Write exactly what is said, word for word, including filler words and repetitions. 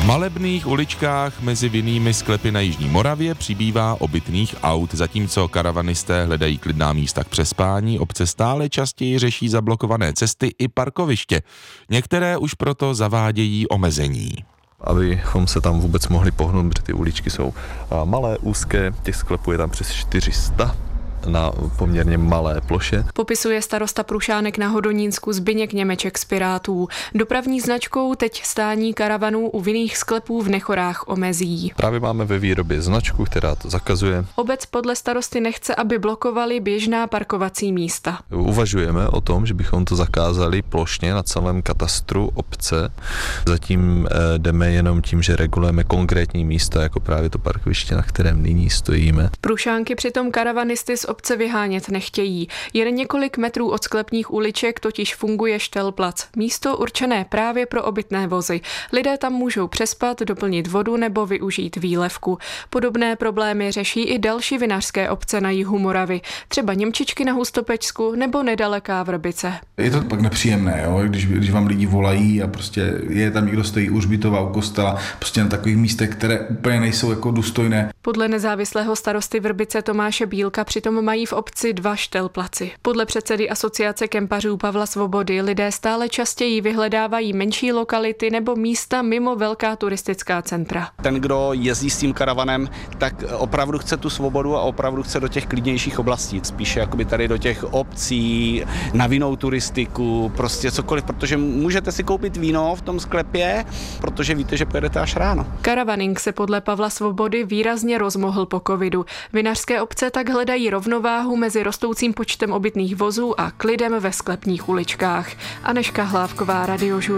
malebných uličkách mezi vinnými sklepy na jižní Moravě přibývá obytných aut, zatímco karavanisté hledají klidná místa k přespání, obce stále častěji řeší zablokované cesty i parkoviště. Některé už proto zavádějí omezení. Abychom se tam vůbec mohli pohnout, protože ty uličky jsou malé, úzké, těch sklepů je tam přes čtyři sta na poměrně malé ploše. Popisuje starosta Prušánek na Hodonínsku Zbyněk Němeček z Pirátů. Dopravní značkou teď stání karavanů u vinných sklepů v Nechorách omezí. Právě máme ve výrobě značku, která to zakazuje. Obec podle starosty nechce, aby blokovali běžná parkovací místa. Uvažujeme o tom, že bychom to zakázali plošně na celém katastru obce. Zatím jdeme jenom tím, že regulujeme konkrétní místa, jako právě to parkoviště, na kterém nyní stojíme. Prušánky přitom karavanisty z obce vyhánět nechtějí. Jen několik metrů od sklepních uliček totiž funguje Štelplac, místo určené právě pro obytné vozy. Lidé tam můžou přespat, doplnit vodu nebo využít výlevku. Podobné problémy řeší i další vinařské obce na jihu Moravy, třeba Němčičky na Hustopečsku nebo nedaleká Vrbice. Je to pak nepříjemné, jo? Když, když vám lidi volají a prostě je tam někdo stojí u hřbitova, u kostela, prostě na takových místech, které úplně nejsou jako důstojné. Podle nezávislého starosty Vrbice Tomáše Bílka přitom mají v obci dva štelplaci. Podle předsedy asociace kempařů Pavla Svobody lidé stále častěji vyhledávají menší lokality nebo místa mimo velká turistická centra. Ten, kdo jezdí s tím karavanem, tak opravdu chce tu svobodu a opravdu chce do těch klidnějších oblastí. Spíše jakoby tady do těch obcí, na vinnou turistiku, prostě cokoliv, protože můžete si koupit víno v tom sklepě, protože víte, že pojedete až ráno. Karavaning se podle Pavla Svobody výrazně rozmohl po covidu. Vinařské obce tak hledají rovnováhu mezi rostoucím počtem obytných vozů a klidem ve sklepních uličkách. Anežka Hlávková, Radiožur.